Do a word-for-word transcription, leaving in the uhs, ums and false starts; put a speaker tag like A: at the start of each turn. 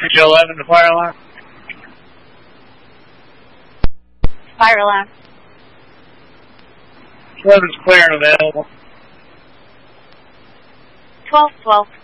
A: eleven to fire alarm.
B: Fire alarm.
A: eleven's clear and available.
B: twelve twelve.